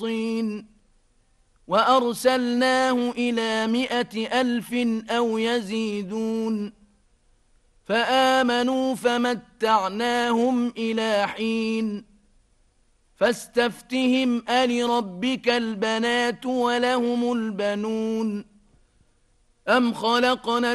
الطين وأرسلناه إلى 100,000 أو يزيدون فآمنوا فمتعناهم إلى حين فاستفتهم ألربك البنات ولهم البنون أم خلقنا